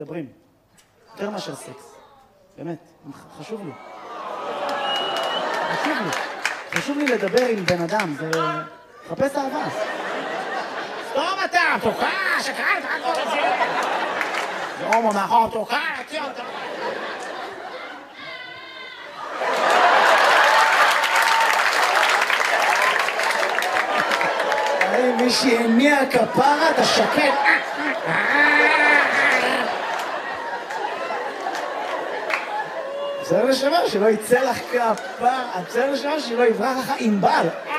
מדברים. יותר מאשר סקס. באמת, חשוב לי. חשוב לי. חשוב לי לדבר עם בן אדם, זה... חפש אהבה. סתום אתה, תוקע, שקראת, הכל הזה. זה הומו מאחור, תוקע, ציון, תוקע. מי שהניע כפרה, אתה שקט. בסדר לשמה, שלא יצא לך כפרה. בסדר לשמה, שלא יברח לך עם בל.